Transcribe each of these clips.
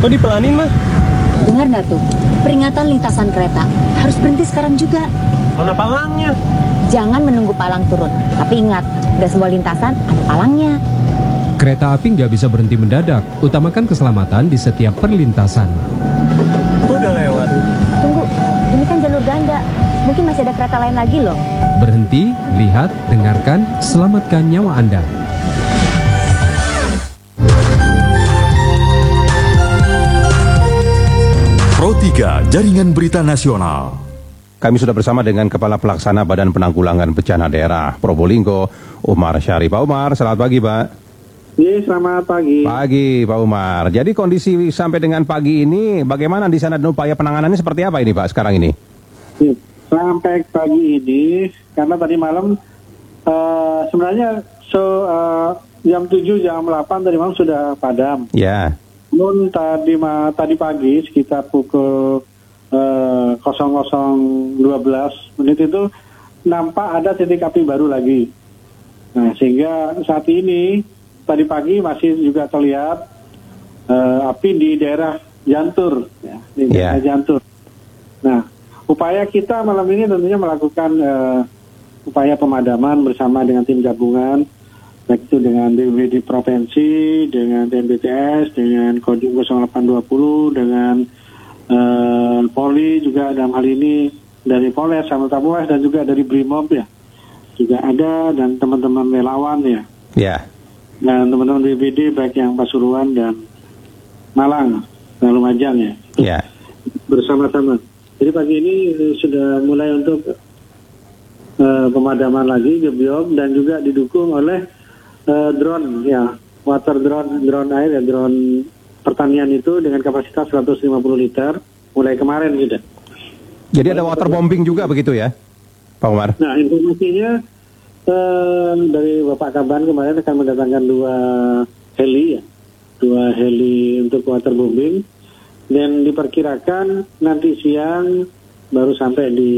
Kok dipelanin, Mas? Dengar nggak tuh? Peringatan lintasan kereta. Harus berhenti sekarang juga. Mana palangnya? Jangan menunggu palang turun. Tapi ingat, nggak semua lintasan ada palangnya. Kereta api nggak bisa berhenti mendadak. Utamakan keselamatan di setiap perlintasan. Udah lewat. Tunggu, ini kan jalur ganda. Mungkin masih ada kereta lain lagi loh. Berhenti, lihat, dengarkan, selamatkan nyawa Anda. Pro 3 Jaringan Berita Nasional. Kami sudah bersama dengan Kepala Pelaksana Badan Penanggulangan Bencana Daerah Probolinggo, Umar Syarif. Pak Umar, selamat pagi Pak. Iya, selamat pagi. Pagi Pak Umar. Jadi kondisi sampai dengan pagi ini bagaimana di sana dan upaya penanganannya seperti apa ini Pak sekarang ini? Sampai pagi ini, karena tadi malam sebenarnya jam 7, jam 8 tadi malam sudah padam. Ya. Namun tadi pagi sekitar pukul 00.12 menit itu nampak ada titik api baru lagi. Nah, sehingga saat ini tadi pagi masih juga terlihat api di daerah Jantur, ya, di daerah Jantur. Nah, upaya kita malam ini tentunya melakukan upaya pemadaman bersama dengan tim gabungan, baik itu dengan BPBD Provinsi, dengan TNBTS, dengan Kodim 0820, dengan Polri juga dalam hal ini dari Polres, Samudra Polres, dan juga dari Brimob ya, juga ada, dan teman-teman relawan ya. Ya. Dan teman-teman BPBD baik yang Pasuruan dan Malang, dan Lumajang ya. Ya. Bersama-sama. Jadi pagi ini sudah mulai untuk pemadaman lagi, gebiok, dan juga didukung oleh drone ya, water drone air ya, drone pertanian itu dengan kapasitas 150 liter mulai kemarin gitu. Jadi ada waterbombing juga begitu ya, Pak Umar? Nah, informasinya dari Bapak Kaban kemarin akan mendatangkan 2 heli untuk waterbombing, dan diperkirakan nanti siang baru sampai di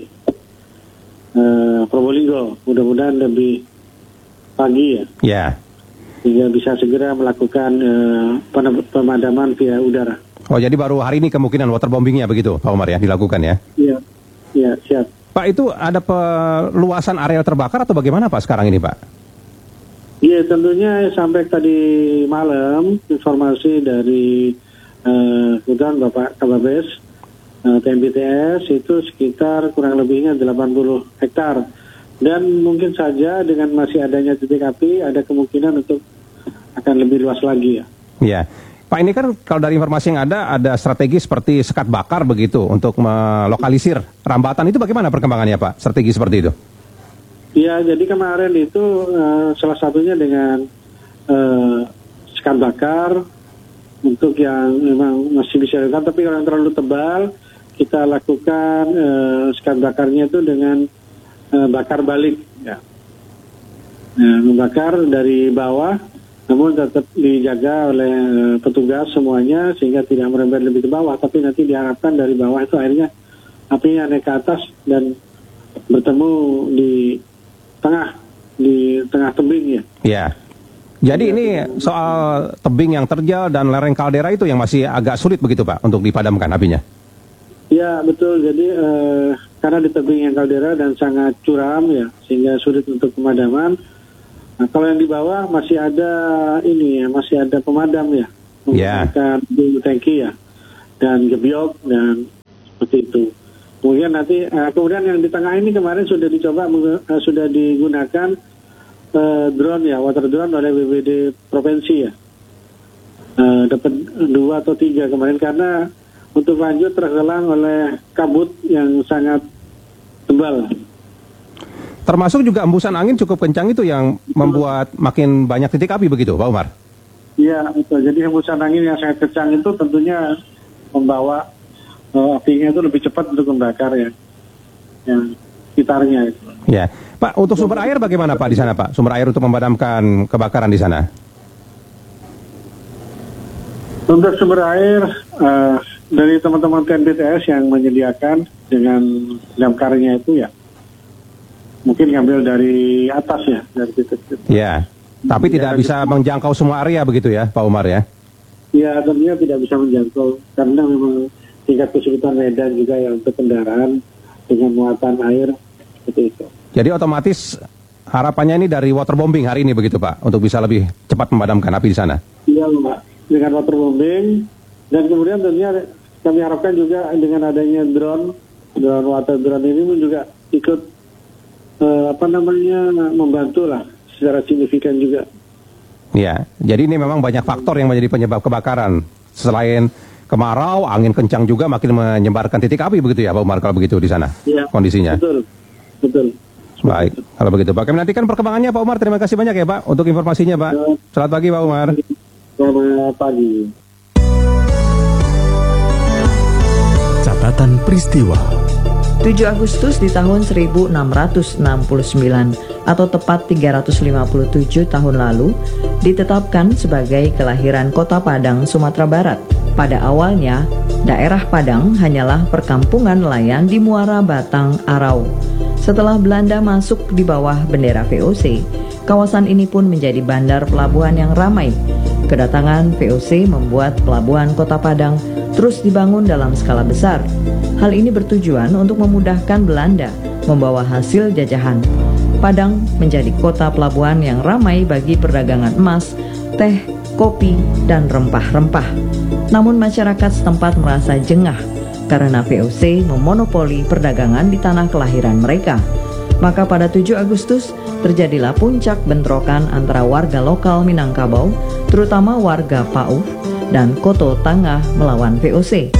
Probolinggo. Mudah-mudahan lebih pagi ya. Ya. Sehingga bisa segera melakukan pemadaman via udara. Oh, jadi baru hari ini kemungkinan waterbombingnya begitu, Pak Umar ya, dilakukan ya? Iya, siap. Pak, itu ada peluasan area terbakar atau bagaimana Pak sekarang ini Pak? Iya, tentunya sampai tadi malam informasi dari kemudian Bapak Kababes TNBTS itu sekitar kurang lebihnya 80 hektar. Dan mungkin saja dengan masih adanya titik api ada kemungkinan untuk akan lebih luas lagi ya. Iya. Pak, ini kan kalau dari informasi yang ada strategi seperti sekat bakar begitu untuk melokalisir rambatan, itu bagaimana perkembangannya Pak? Strategi seperti itu? Iya, jadi kemarin itu salah satunya dengan sekat bakar untuk yang memang masih bisa dilakukan, tapi kalau yang terlalu tebal kita lakukan sekat bakarnya itu dengan bakar balik ya. Nah, membakar dari bawah namun tetap dijaga oleh petugas semuanya sehingga tidak merembet lebih ke bawah, tapi nanti diharapkan dari bawah itu akhirnya apinya naik ke atas dan bertemu di tengah tebing ya. Iya. Jadi ini soal tebing yang terjal dan lereng kaldera itu yang masih agak sulit begitu Pak untuk dipadamkan apinya. Ya betul, jadi karena di tebing yang kaldera dan sangat curam ya, sehingga sulit untuk pemadaman. Nah, kalau yang di bawah masih ada masih ada pemadam ya, menggunakan tangki ya, dan gebiok dan seperti itu. Kemudian kemudian yang di tengah ini kemarin sudah sudah digunakan drone ya, water drone oleh BPBD Provinsi ya. Dapat 2 atau 3 kemarin karena untuk lanjut terhalang oleh kabut yang sangat tebal. Termasuk juga embusan angin cukup kencang itu yang membuat makin banyak titik api begitu, Pak Umar? Iya, betul. Jadi embusan angin yang sangat kencang itu tentunya membawa apinya itu lebih cepat untuk membakar ya, yang sekitarnya itu. Ya, Pak, untuk sumber air bagaimana Pak di sana Pak? Sumber air untuk memadamkan kebakaran di sana? Untuk sumber air dari teman-teman TNBTS yang menyediakan dengan damkarnya itu ya, mungkin ngambil dari atas ya, dari titik-titik. Ya, tapi tidak bisa menjangkau semua area begitu ya, Pak Umar ya? ya tentunya tidak bisa menjangkau karena memang tingkat kesulitan medan juga ya untuk kendaraan dengan muatan air seperti itu. Jadi otomatis harapannya ini dari waterbombing hari ini begitu Pak, untuk bisa lebih cepat memadamkan api di sana. Iya Pak, dengan waterbombing dan kemudian tentunya kami harapkan juga dengan adanya drone water drone ini pun juga ikut membantu lah secara signifikan juga. Ya, jadi ini memang banyak faktor yang menjadi penyebab kebakaran. Selain kemarau, angin kencang juga makin menyebarkan titik api begitu ya Pak Umar kalau begitu di sana kondisinya. Betul. Baik, kalau begitu Pak. Kami nantikan perkembangannya Pak Umar. Terima kasih banyak ya Pak untuk informasinya Pak. Selamat pagi Pak Umar. Selamat pagi. Catatan peristiwa. 7 Agustus di tahun 1669 atau tepat 357 tahun lalu ditetapkan sebagai kelahiran Kota Padang, Sumatera Barat. Pada awalnya, daerah Padang hanyalah perkampungan nelayan di Muara Batang, Arau. Setelah Belanda masuk di bawah bendera VOC, kawasan ini pun menjadi bandar pelabuhan yang ramai. Kedatangan VOC membuat pelabuhan Kota Padang terus dibangun dalam skala besar. Hal ini bertujuan untuk memudahkan Belanda membawa hasil jajahan. Padang menjadi kota pelabuhan yang ramai bagi perdagangan emas, teh, kopi, dan rempah-rempah. Namun masyarakat setempat merasa jengah karena VOC memonopoli perdagangan di tanah kelahiran mereka. Maka pada 7 Agustus terjadilah puncak bentrokan antara warga lokal Minangkabau, terutama warga Pauf dan Koto Tangah melawan VOC.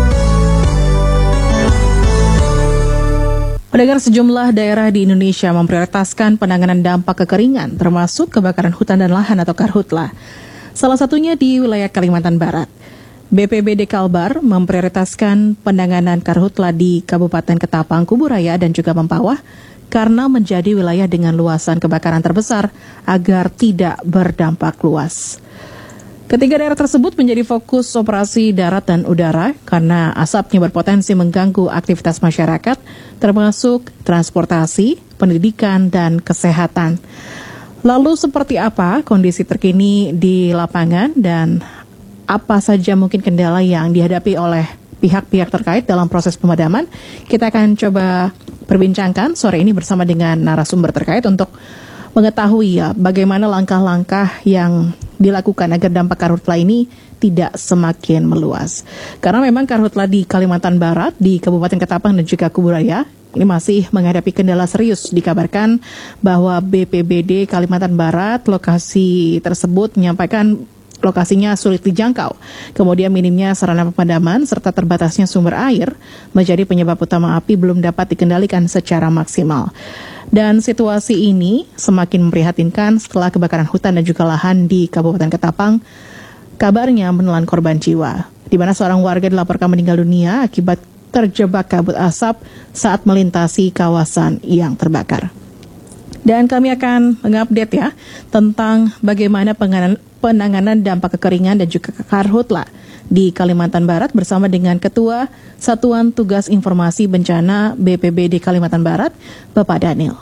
Pendengar, sejumlah daerah di Indonesia memprioritaskan penanganan dampak kekeringan, termasuk kebakaran hutan dan lahan atau karhutla. Salah satunya di wilayah Kalimantan Barat. BPBD Kalbar memprioritaskan penanganan karhutla di Kabupaten Ketapang, Kuburaya, dan juga Mempawah karena menjadi wilayah dengan luasan kebakaran terbesar agar tidak berdampak luas. Ketiga daerah tersebut menjadi fokus operasi darat dan udara karena asapnya berpotensi mengganggu aktivitas masyarakat, termasuk transportasi, pendidikan, dan kesehatan. Lalu seperti apa kondisi terkini di lapangan dan apa saja mungkin kendala yang dihadapi oleh pihak-pihak terkait dalam proses pemadaman? Kita akan coba perbincangkan sore ini bersama dengan narasumber terkait untuk mengetahui ya bagaimana langkah-langkah yang dilakukan agar dampak karhutla ini tidak semakin meluas. Karena memang karhutla di Kalimantan Barat, di Kabupaten Ketapang dan juga Kuburaya ini masih menghadapi kendala serius. Dikabarkan bahwa BPBD Kalimantan Barat lokasi tersebut menyampaikan lokasinya sulit dijangkau. Kemudian minimnya sarana pemadaman serta terbatasnya sumber air menjadi penyebab utama api belum dapat dikendalikan secara maksimal. Dan situasi ini semakin memprihatinkan setelah kebakaran hutan dan juga lahan di Kabupaten Ketapang kabarnya menelan korban jiwa, di mana seorang warga dilaporkan meninggal dunia akibat terjebak kabut asap saat melintasi kawasan yang terbakar. Dan kami akan mengupdate ya tentang bagaimana penanganan dampak kekeringan dan juga karhutla di Kalimantan Barat bersama dengan Ketua Satuan Tugas Informasi Bencana BPBD Kalimantan Barat, Bapak Daniel.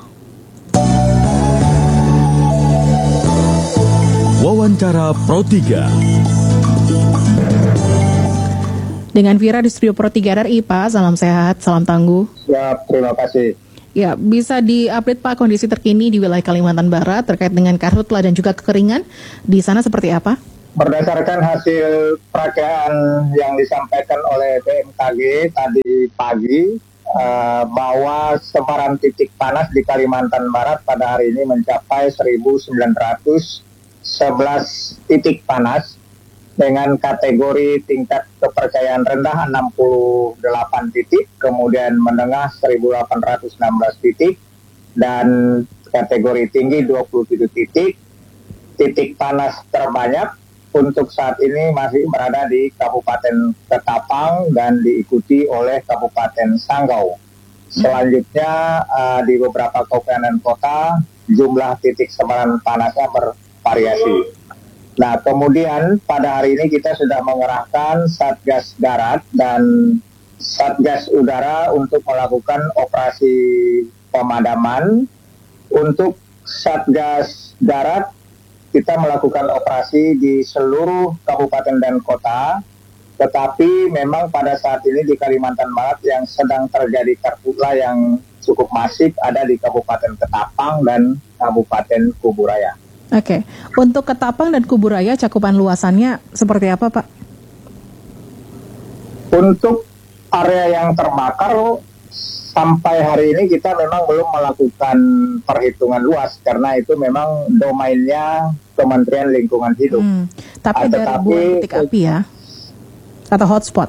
Wawancara Pro 3. Dengan Vira di studio Pro 3 RRI, Pak. Salam sehat, salam tangguh. Siap, terima kasih. Ya, bisa diupdate Pak kondisi terkini di wilayah Kalimantan Barat terkait dengan karhutla dan juga kekeringan di sana seperti apa? Berdasarkan hasil perakiraan yang disampaikan oleh BMKG tadi pagi, bahwa sebaran titik panas di Kalimantan Barat pada hari ini mencapai 1.911 titik panas dengan kategori tingkat kepercayaan rendah 68 titik, kemudian menengah 1.816 titik, dan kategori tinggi 27 titik. Titik panas terbanyak untuk saat ini masih berada di Kabupaten Ketapang dan diikuti oleh Kabupaten Sanggau. Selanjutnya di beberapa kabupaten kota jumlah titik sebaran panasnya bervariasi. Nah, kemudian pada hari ini kita sudah mengerahkan Satgas Darat dan Satgas Udara untuk melakukan operasi pemadaman. Untuk Satgas Darat kita melakukan operasi di seluruh kabupaten dan kota, tetapi memang pada saat ini di Kalimantan Barat yang sedang terjadi karhutla yang cukup masif ada di Kabupaten Ketapang dan Kabupaten Kuburaya. Oke, untuk Ketapang dan Kuburaya cakupan luasannya seperti apa, Pak? Untuk area yang terbakar sampai hari ini kita memang belum melakukan perhitungan luas karena itu memang domainnya Kementerian Lingkungan Hidup. Tapi dari ribuan titik api ya? Atau hotspot?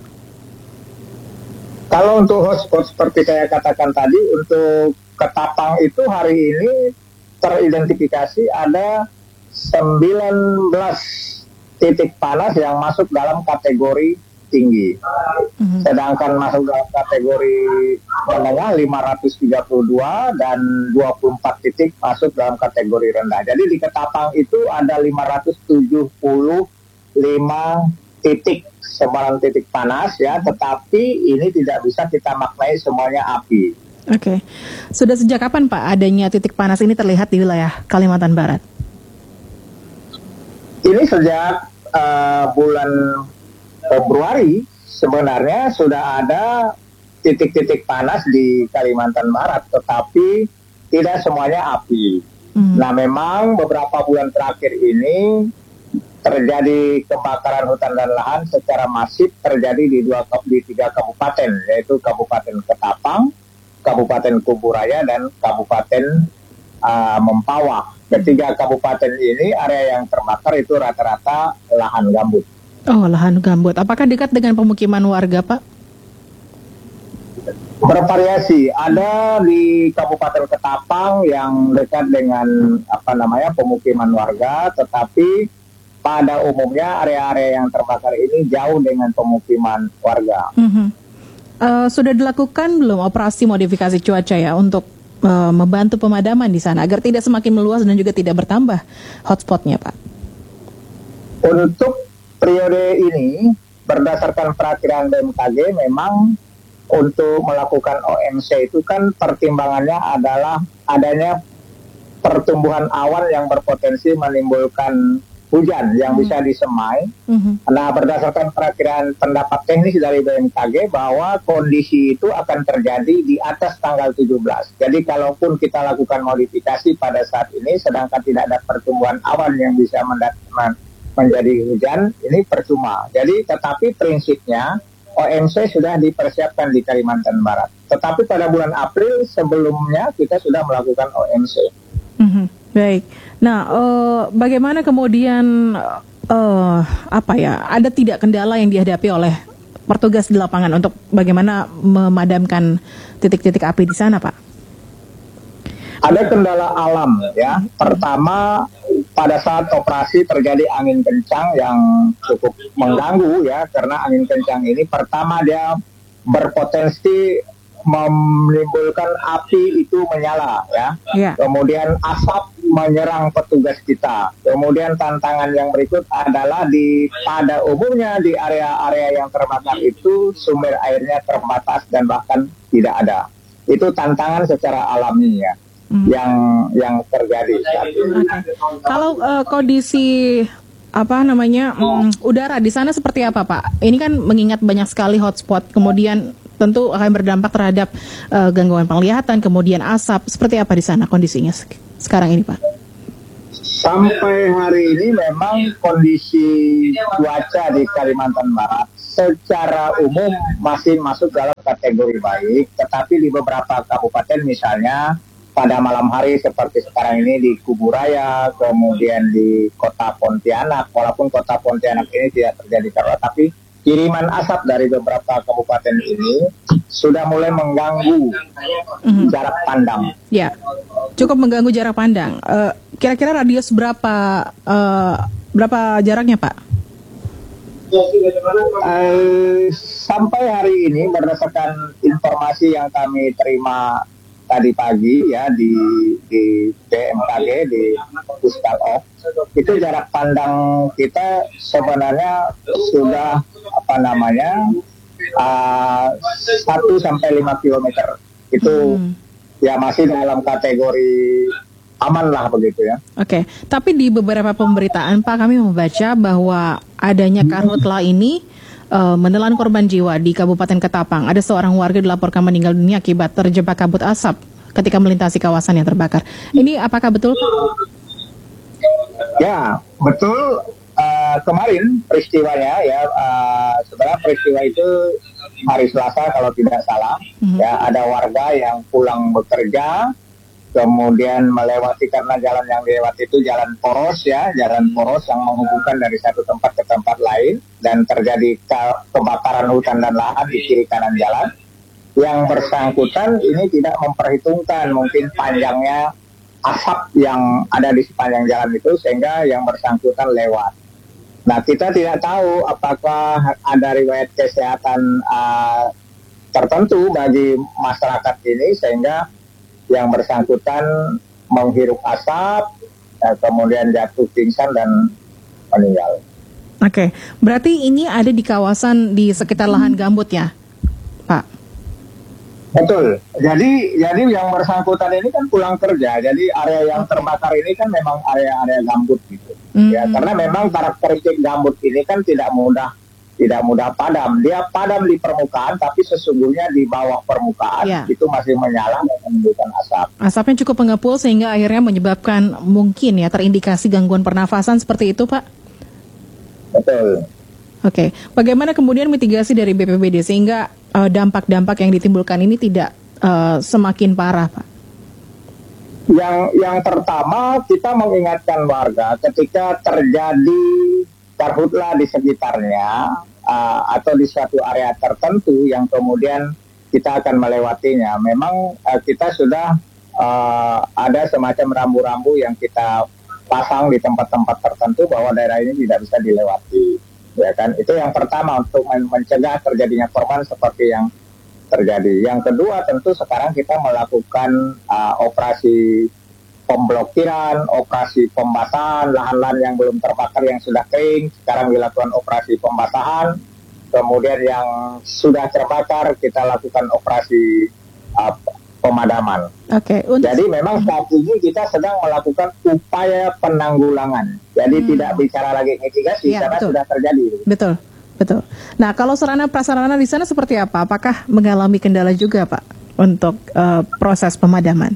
Kalau untuk hotspot seperti saya katakan tadi, untuk Ketapang itu hari ini teridentifikasi ada 19 titik panas yang masuk dalam kategori tinggi. Sedangkan masuk dalam kategori menengah 532 dan 24 titik masuk dalam kategori rendah. Jadi di Ketapang itu ada 575 titik sebaran titik panas ya, tetapi ini tidak bisa kita maknai semuanya api. Oke. Sudah sejak kapan Pak adanya titik panas ini terlihat di wilayah Kalimantan Barat? Ini sejak bulan Februari sebenarnya sudah ada titik-titik panas di Kalimantan Barat, tetapi tidak semuanya api. Nah memang beberapa bulan terakhir ini terjadi kebakaran hutan dan lahan secara masif terjadi di 3 kabupaten, yaitu Kabupaten Ketapang, Kabupaten Kuburaya, dan Kabupaten Mempawah. Ketiga kabupaten ini area yang terbakar itu rata-rata lahan gambut. Oh, lahan gambut. Apakah dekat dengan pemukiman warga, Pak? Bervariasi. Ada di Kabupaten Ketapang yang dekat dengan pemukiman warga, tetapi pada umumnya area-area yang terbakar ini jauh dengan pemukiman warga. Sudah dilakukan belum operasi modifikasi cuaca ya untuk membantu pemadaman di sana agar tidak semakin meluas dan juga tidak bertambah hotspotnya, Pak? Untuk periode ini berdasarkan perkiraan BMKG memang untuk melakukan OMC itu kan pertimbangannya adalah adanya pertumbuhan awan yang berpotensi menimbulkan hujan yang bisa disemai. Nah, berdasarkan perkiraan pendapat teknis dari BMKG bahwa kondisi itu akan terjadi di atas tanggal 17. Jadi kalaupun kita lakukan modifikasi pada saat ini, sedangkan tidak ada pertumbuhan awan yang bisa menjadi hujan, ini percuma. Jadi tetapi prinsipnya OMC sudah dipersiapkan di Kalimantan Barat. Tetapi pada bulan April sebelumnya kita sudah melakukan OMC. Baik. Nah, bagaimana kemudian ada tidak kendala yang dihadapi oleh petugas di lapangan untuk bagaimana memadamkan titik-titik api di sana, Pak? Ada kendala alam ya. Pertama, pada saat operasi terjadi angin kencang yang cukup mengganggu ya, karena angin kencang ini pertama dia berpotensi menimbulkan api itu menyala ya. Kemudian asap menyerang petugas kita. Kemudian tantangan yang berikut adalah pada umumnya di area-area yang terbakar itu sumber airnya terbatas dan bahkan tidak ada. Itu tantangan secara alami ya yang terjadi saat ini. Kalau kondisi udara di sana seperti apa, Pak? Ini kan mengingat banyak sekali hotspot, kemudian tentu akan berdampak terhadap gangguan penglihatan, kemudian asap. Seperti apa di sana kondisinya sekarang ini, Pak? Sampai hari ini memang kondisi cuaca di Kalimantan Barat secara umum masih masuk dalam kategori baik, tetapi di beberapa kabupaten misalnya pada malam hari seperti sekarang ini di Kuburaya, kemudian di Kota Pontianak, walaupun Kota Pontianak ini tidak terjadi karhutla, tapi kiriman asap dari beberapa kabupaten ini sudah mulai mengganggu jarak pandang. Ya, cukup mengganggu jarak pandang. Kira-kira radius berapa jaraknya, Pak? Sampai hari ini berdasarkan informasi yang kami terima tadi pagi ya di BMKG, di Puskalop, itu jarak pandang kita sebenarnya sudah 1-5 kilometer. Itu ya masih dalam kategori aman lah begitu ya. Oke, tapi di beberapa pemberitaan Pak kami membaca bahwa adanya karhutla ini menelan korban jiwa di Kabupaten Ketapang. Ada seorang warga dilaporkan meninggal dunia akibat terjebak kabut asap ketika melintasi kawasan yang terbakar. Ini apakah betul Pak? Ya, betul. Kemarin peristiwanya ya, sebenarnya peristiwa itu hari Selasa kalau tidak salah. Ya, ada warga yang pulang bekerja, kemudian melewati, karena jalan yang dilewati itu jalan poros ya, jalan poros yang menghubungkan dari satu tempat ke tempat lain, dan terjadi kebakaran hutan dan lahan di kiri kanan jalan. Yang bersangkutan ini tidak memperhitungkan mungkin panjangnya asap yang ada di sepanjang jalan itu, sehingga yang bersangkutan lewat. Nah, kita tidak tahu apakah ada riwayat kesehatan tertentu bagi masyarakat ini, sehingga yang bersangkutan menghirup asap, kemudian jatuh pingsan dan meninggal. Oke, berarti ini ada di kawasan di sekitar lahan gambut ya, Pak? Betul. Jadi yang bersangkutan ini kan pulang kerja. Jadi area yang terbakar ini kan memang area-area gambut gitu. Ya, karena memang karakteristik gambut ini kan tidak mudah padam. Dia padam di permukaan, tapi sesungguhnya di bawah permukaan itu masih menyala dan menimbulkan asap. Asapnya cukup mengepul sehingga akhirnya menyebabkan mungkin ya terindikasi gangguan pernafasan seperti itu, Pak? Betul. Oke, bagaimana kemudian mitigasi dari BPBD sehingga dampak-dampak yang ditimbulkan ini tidak semakin parah, Pak? Yang pertama, kita mengingatkan warga ketika terjadi karhutla di sekitarnya atau di suatu area tertentu yang kemudian kita akan melewatinya. Memang kita sudah ada semacam rambu-rambu yang kita pasang di tempat-tempat tertentu bahwa daerah ini tidak bisa dilewati. Ya kan, itu yang pertama untuk mencegah terjadinya korban seperti yang terjadi. Yang kedua, tentu sekarang kita melakukan operasi pemblokiran, operasi pembasahan lahan-lahan yang belum terbakar yang sudah kering. Sekarang dilakukan operasi pembasahan. Kemudian yang sudah terbakar kita lakukan operasi pemadaman. Jadi memang saat ini kita sedang melakukan upaya penanggulangan. Jadi tidak bicara lagi mitigasi karena sudah terjadi. Betul. Nah, kalau sarana prasarana di sana seperti apa? Apakah mengalami kendala juga, Pak, untuk proses pemadaman?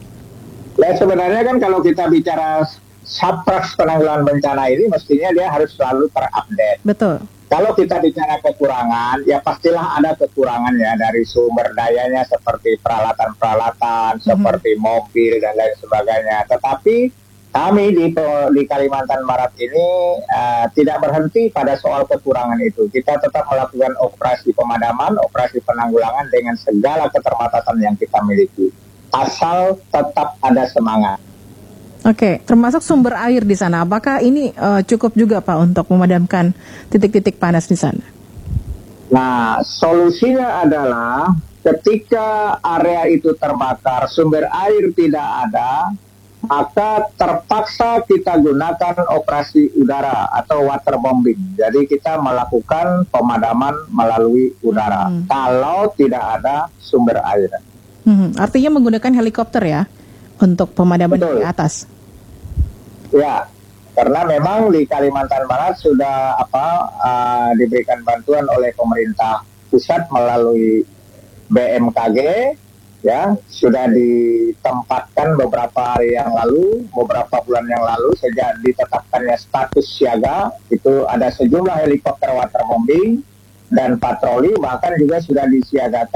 Ya, sebenarnya kan kalau kita bicara Satgas penanggulangan bencana ini mestinya dia harus selalu terupdate. Betul. Kalau kita bicara kekurangan, ya pastilah ada kekurangan ya dari sumber dayanya seperti peralatan-peralatan, seperti mobil dan lain sebagainya. Tetapi kami di Kalimantan Barat ini tidak berhenti pada soal kekurangan itu. Kita tetap melakukan operasi pemadaman, operasi penanggulangan dengan segala keterbatasan yang kita miliki. Asal tetap ada semangat. Oke, termasuk sumber air di sana. Apakah ini cukup juga, Pak, untuk memadamkan titik-titik panas di sana? Nah, solusinya adalah ketika area itu terbakar, sumber air tidak ada, maka terpaksa kita gunakan operasi udara atau waterbombing. Jadi kita melakukan pemadaman melalui udara kalau tidak ada sumber air. Artinya menggunakan helikopter ya untuk pemadaman dari atas. Ya, karena memang di Kalimantan Barat sudah diberikan bantuan oleh pemerintah pusat melalui BMKG, ya sudah ditempatkan beberapa hari yang lalu, beberapa bulan yang lalu sejak ditetapkannya status siaga itu ada sejumlah helikopter waterbombing dan patroli bahkan juga sudah disiagakan